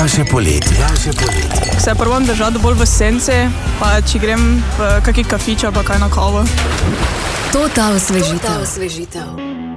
Vaše poletje. Se probam držati bolj v senci, pa če grem v kaki kafič ali pa kaj na kavo. To ta osvežitev.